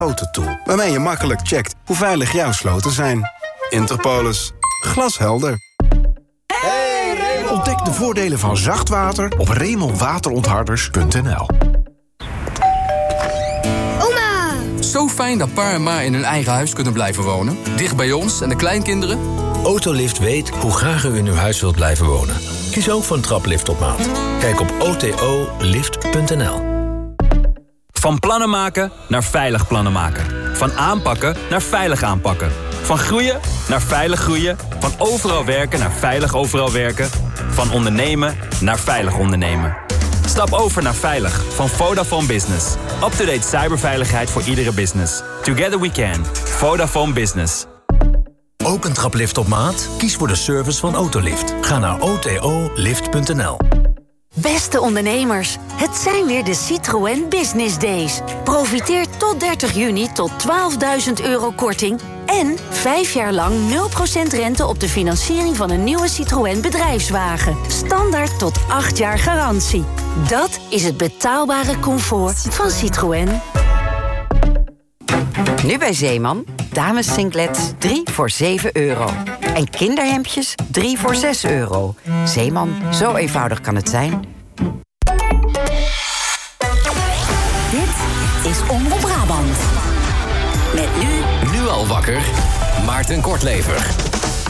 Slotentool, waarmee je makkelijk checkt hoe veilig jouw sloten zijn. Interpolis. Glashelder. Ontdek de voordelen van zacht water op remonwaterontharders.nl. Oma! Zo fijn dat pa en ma in hun eigen huis kunnen blijven wonen. Dicht bij ons en de kleinkinderen. Autolift weet hoe graag u in uw huis wilt blijven wonen. Kies ook voor een traplift op maat. Kijk op otolift.nl. Van plannen maken naar veilig plannen maken. Van aanpakken naar veilig aanpakken. Van groeien naar veilig groeien. Van overal werken naar veilig overal werken. Van ondernemen naar veilig ondernemen. Stap over naar veilig van Vodafone Business. Up-to-date cyberveiligheid voor iedere business. Together we can. Vodafone Business. Ook een traplift op maat? Kies voor de service van Autolift. Ga naar otolift.nl. Beste ondernemers, het zijn weer de Citroën Business Days. Profiteer tot 30 juni tot €12.000 korting... en 5 jaar lang 0% rente op de financiering van een nieuwe Citroën bedrijfswagen. Standaard tot 8 jaar garantie. Dat is het betaalbare comfort van Citroën. Nu bij Zeeman, dames singlets 3 voor €7. En kinderhemdjes 3 voor €6. Zeeman, zo eenvoudig kan het zijn. Dit is Omroep Brabant. Met nu... Nu al wakker, Maarten Kortlever.